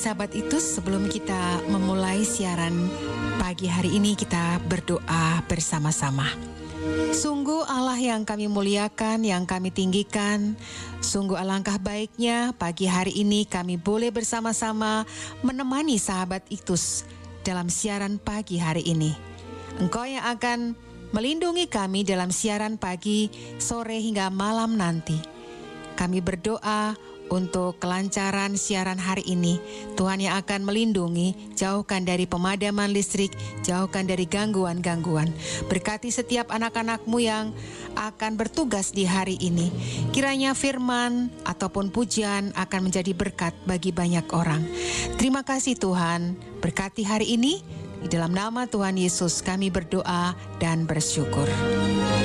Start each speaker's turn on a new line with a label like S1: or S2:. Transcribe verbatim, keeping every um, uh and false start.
S1: sahabat itu, sebelum kita memulai siaran pagi hari ini, kita berdoa bersama-sama. Sungguh Allah yang kami muliakan, yang kami tinggikan. Sungguh alangkah baiknya pagi hari ini kami boleh bersama-sama menemani sahabat Iktus dalam siaran pagi hari ini. Engkau yang akan melindungi kami dalam siaran pagi, sore hingga malam nanti. Kami berdoa untuk kelancaran siaran hari ini. Tuhan yang akan melindungi, jauhkan dari pemadaman listrik, jauhkan dari gangguan-gangguan. Berkati setiap anak-anak-Mu yang akan bertugas di hari ini. Kiranya firman ataupun pujian akan menjadi berkat bagi banyak orang. Terima kasih Tuhan, berkati hari ini. Di dalam nama Tuhan Yesus kami berdoa dan bersyukur.